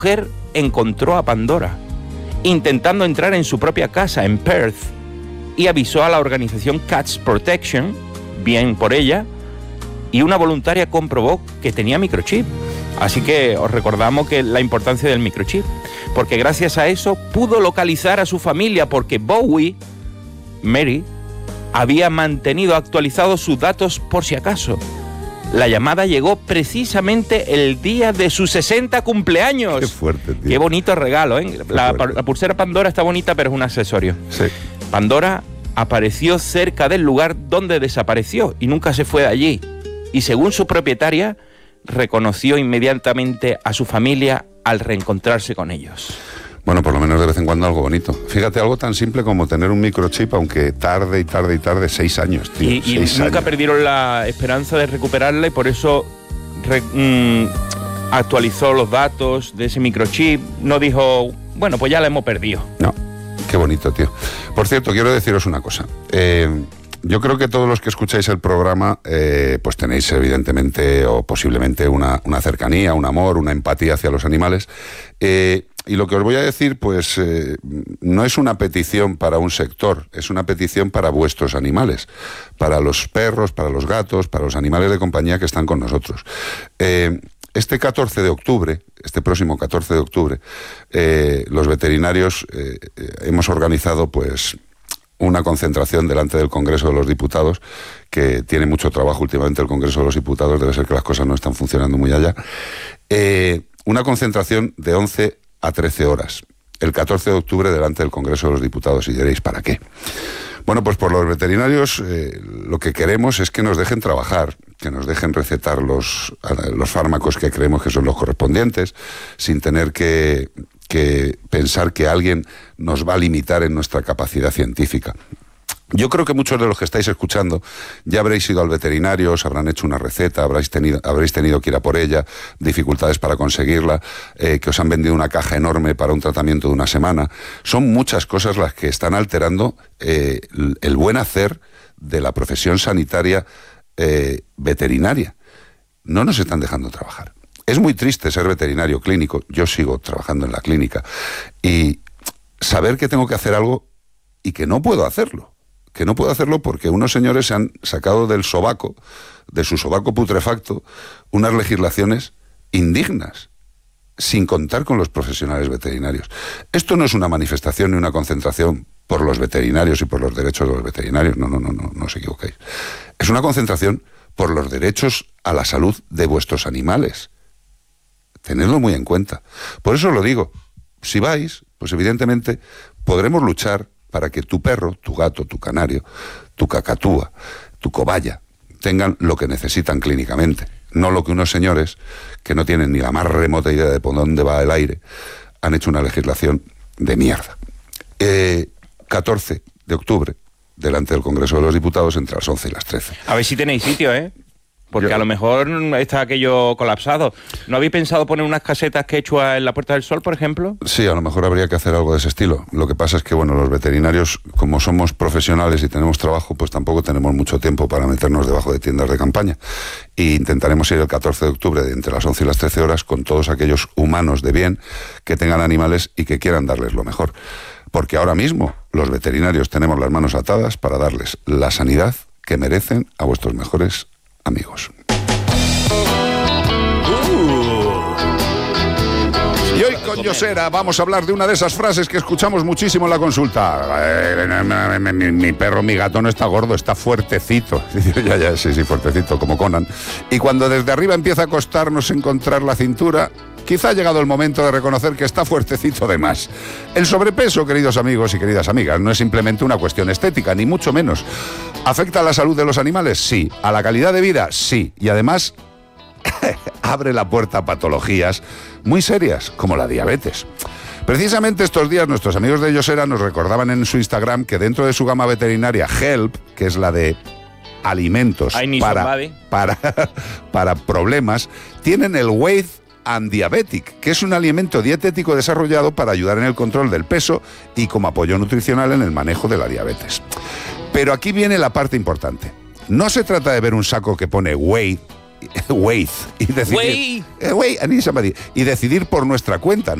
mujer encontró a Pandora intentando entrar en su propia casa en Perth y avisó a la organización Cats Protection, bien por ella, y una voluntaria comprobó que tenía microchip. Así que os recordamos que la importancia del microchip, porque gracias a eso pudo localizar a su familia, porque Bowie, Mary, había mantenido actualizados sus datos por si acaso. La llamada llegó precisamente el día de sus 60 cumpleaños. Qué fuerte, tío. Qué bonito regalo, ¿eh? La pulsera Pandora está bonita, pero es un accesorio. Sí. Pandora apareció cerca del lugar donde desapareció y nunca se fue de allí. Y según su propietaria, reconoció inmediatamente a su familia al reencontrarse con ellos. Bueno, por lo menos de vez en cuando algo bonito. Fíjate, algo tan simple como tener un microchip, aunque tarde, 6 años, tío. Y nunca perdieron la esperanza de recuperarla y por eso actualizó los datos de ese microchip. No dijo, bueno, pues ya la hemos perdido. No, qué bonito, tío. Por cierto, quiero deciros una cosa. Yo creo que todos los que escucháis el programa, pues tenéis evidentemente o posiblemente una cercanía, un amor, una empatía hacia los animales. Y lo que os voy a decir, pues no es una petición para un sector, es una petición para vuestros animales, para los perros, para los gatos, para los animales de compañía que están con nosotros. Este 14 de octubre, este próximo 14 de octubre, los veterinarios hemos organizado, pues, una concentración delante del Congreso de los Diputados, que tiene mucho trabajo últimamente el Congreso de los Diputados, debe ser que las cosas no están funcionando muy allá. Una concentración de 11 a 13 horas, el 14 de octubre delante del Congreso de los Diputados, y diréis, ¿para qué? Bueno, pues por los veterinarios lo que queremos es que nos dejen trabajar, que nos dejen recetar los fármacos que creemos que son los correspondientes, sin tener que pensar que alguien nos va a limitar en nuestra capacidad científica. Yo creo que muchos de los que estáis escuchando ya habréis ido al veterinario, os habrán hecho una receta, habréis tenido que ir a por ella, dificultades para conseguirla, que os han vendido una caja enorme para un tratamiento de una semana. Son muchas cosas las que están alterando el buen hacer de la profesión sanitaria veterinaria. No nos están dejando trabajar. Es muy triste ser veterinario clínico, yo sigo trabajando en la clínica, y saber que tengo que hacer algo y que no puedo hacerlo. Que no puedo hacerlo porque unos señores se han sacado de su sobaco putrefacto, unas legislaciones indignas, sin contar con los profesionales veterinarios. Esto no es una manifestación ni una concentración por los veterinarios y por los derechos de los veterinarios, no os equivocáis. Es una concentración por los derechos a la salud de vuestros animales. Tenedlo muy en cuenta. Por eso os lo digo, si vais, pues evidentemente podremos luchar para que tu perro, tu gato, tu canario, tu cacatúa, tu cobaya, tengan lo que necesitan clínicamente. No lo que unos señores, que no tienen ni la más remota idea de por dónde va el aire, han hecho una legislación de mierda. 14 de octubre, delante del Congreso de los Diputados, entre las 11 y las 13. A ver si tenéis sitio, ¿eh? Porque a lo mejor está aquello colapsado. ¿No habéis pensado poner unas casetas quechua en la Puerta del Sol, por ejemplo? Sí, a lo mejor habría que hacer algo de ese estilo. Lo que pasa es que, bueno, los veterinarios, como somos profesionales y tenemos trabajo, pues tampoco tenemos mucho tiempo para meternos debajo de tiendas de campaña. E intentaremos ir el 14 de octubre, entre las 11 y las 13 horas, con todos aquellos humanos de bien que tengan animales y que quieran darles lo mejor. Porque ahora mismo los veterinarios tenemos las manos atadas para darles la sanidad que merecen a vuestros mejores amigos. Y hoy con Yosera vamos a hablar de una de esas frases que escuchamos muchísimo en la consulta. Mi perro, mi gato no está gordo, está fuertecito. Ya, sí, fuertecito, como Conan. Y cuando desde arriba empieza a costarnos encontrar la cintura, quizá ha llegado el momento de reconocer que está fuertecito de más. El sobrepeso, queridos amigos y queridas amigas, no es simplemente una cuestión estética, ni mucho menos. ¿Afecta a la salud de los animales? Sí. ¿A la calidad de vida? Sí. Y además abre la puerta a patologías muy serias, como la diabetes. Precisamente estos días nuestros amigos de Yosera nos recordaban en su Instagram que dentro de su gama veterinaria Help, que es la de alimentos para problemas, tienen el Weight and Diabetic, que es un alimento dietético desarrollado para ayudar en el control del peso y como apoyo nutricional en el manejo de la diabetes. Pero aquí viene la parte importante. No se trata de ver un saco que pone Weight wait, y decidir, Wait. wait, I need somebody, y decidir por nuestra cuenta.